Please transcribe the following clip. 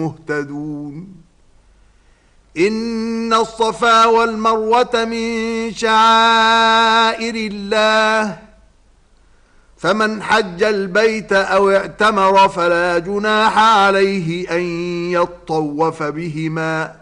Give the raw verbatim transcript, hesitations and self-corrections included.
مهتدون. إن الصفا والمروة من شعائر الله، فمن حج البيت أو اعتمر فلا جناح عليه أن يطوف بهما،